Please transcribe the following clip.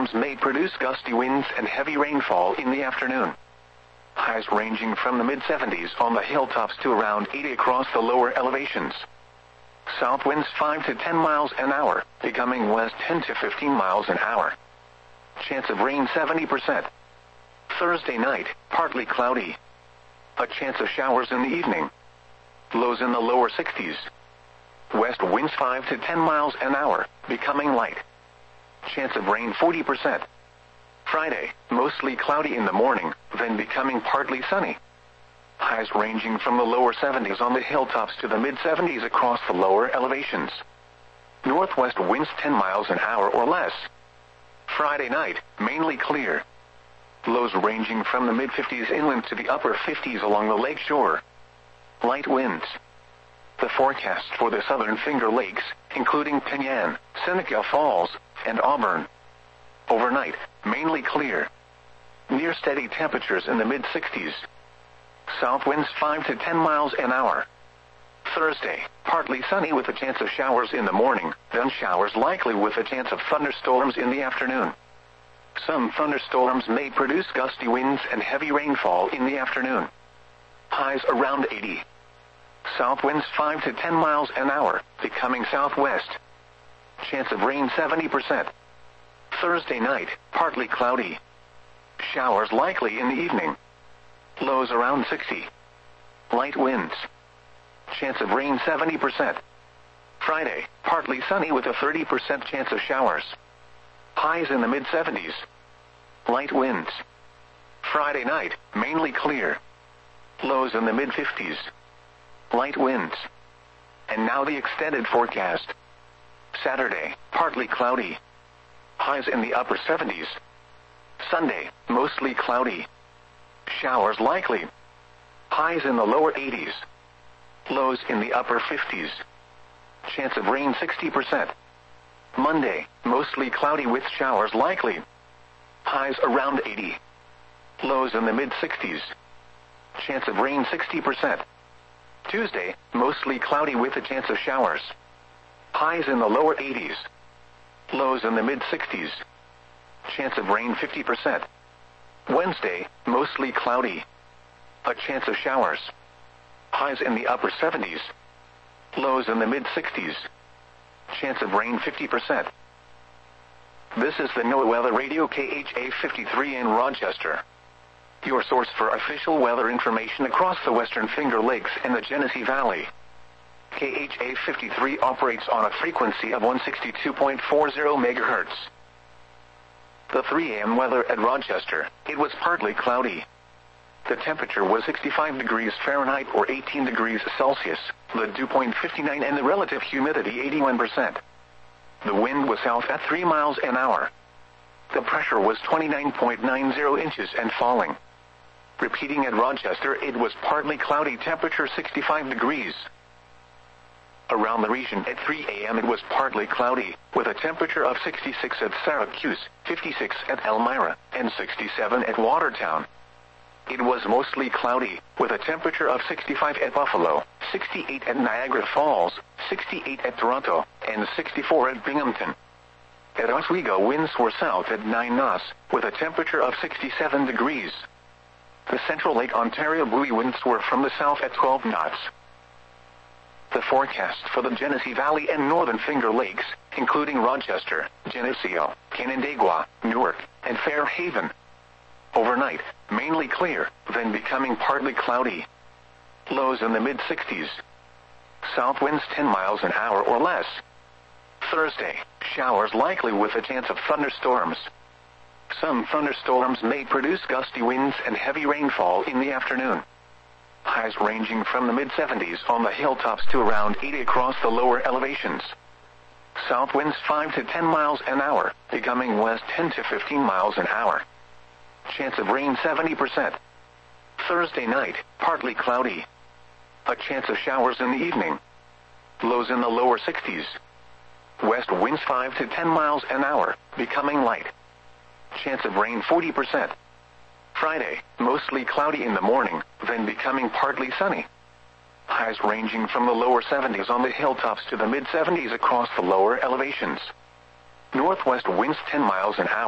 thunderstorms may produce gusty winds and heavy rainfall in the afternoon. Highs ranging from the mid-70s on the hilltops to around 80 across the lower elevations. South winds 5 to 10 miles an hour, becoming west 10 to 15 miles an hour. Chance of rain 70%. Thursday night, partly cloudy. A chance of showers in the evening. Lows in the lower 60s. West winds 5 to 10 miles an hour, becoming light. Chance of rain 40%. Friday, mostly cloudy in the morning, then becoming partly sunny. Highs ranging from the lower 70s on the hilltops to the mid-70s across the lower elevations. Northwest winds 10 miles an hour or less. Friday night, mainly clear. Lows ranging from the mid-50s inland to the upper 50s along the lake shore. Light winds. The forecast for the southern Finger Lakes, including Penyan, Seneca Falls, and Auburn. Overnight, mainly clear. Near steady temperatures in the mid-60s. South winds 5 to 10 miles an hour. Thursday, partly sunny with a chance of showers in the morning, then showers likely with a chance of thunderstorms in the afternoon. Some thunderstorms may produce gusty winds and heavy rainfall in the afternoon. Highs around 80. South winds 5 to 10 miles an hour, becoming southwest. Chance of rain 70%. Thursday night, partly cloudy. Showers likely in the evening. Lows around 60. Light winds. Chance of rain 70%. Friday, partly sunny with a 30% chance of showers. Highs in the mid-70s. Light winds. Friday night, mainly clear. Lows in the mid-50s. Light winds. And now the extended forecast. Saturday, partly cloudy. Highs in the upper 70s. Sunday, mostly cloudy. Showers likely. Highs in the lower 80s. Lows in the upper 50s. Chance of rain 60%. Monday, mostly cloudy with showers likely. Highs around 80. Lows in the mid-60s. Chance of rain 60%. Tuesday, mostly cloudy with a chance of showers. Highs in the lower 80s. Lows in the mid-60s. Chance of rain 50%. Wednesday, mostly cloudy. A chance of showers. Highs in the upper 70s. Lows in the mid-60s. Chance of rain 50%. This is the NOAA Weather Radio KHA 53 in Rochester. Your source for official weather information across the Western Finger Lakes and the Genesee Valley. KHA 53 operates on a frequency of 162.40 MHz. The 3 a.m. weather at Rochester, it was partly cloudy. The temperature was 65 degrees Fahrenheit or 18 degrees Celsius, the dew point 59 and the relative humidity 81%. The wind was south at 3 miles an hour. The pressure was 29.90 inches and falling. Repeating at Rochester, it was partly cloudy, temperature 65 degrees. Around the region at 3 a.m. it was partly cloudy, with a temperature of 66 at Syracuse, 56 at Elmira, and 67 at Watertown. It was mostly cloudy, with a temperature of 65 at Buffalo, 68 at Niagara Falls, 68 at Toronto, and 64 at Binghamton. At Oswego, winds were south at 9 knots, with a temperature of 67 degrees. The Central Lake Ontario buoy winds were from the south at 12 knots. The forecast for the Genesee Valley and Northern Finger Lakes, including Rochester, Geneseo, Canandaigua, Newark, and Fairhaven. Overnight, mainly clear, then becoming partly cloudy. Lows in the mid-60s. South winds 10 miles an hour or less. Thursday, showers likely with a chance of thunderstorms. Some thunderstorms may produce gusty winds and heavy rainfall in the afternoon. Highs ranging from the mid-70s on the hilltops to around 80 across the lower elevations. South winds 5 to 10 miles an hour, becoming west 10 to 15 miles an hour. Chance of rain 70%. Thursday night, partly cloudy. A chance of showers in the evening. Lows in the lower 60s. West winds 5 to 10 miles an hour, becoming light. Chance of rain 40%. Friday, mostly cloudy in the morning, then becoming partly sunny. Highs ranging from the lower 70s on the hilltops to the mid-70s across the lower elevations. Northwest winds 10 miles an hour.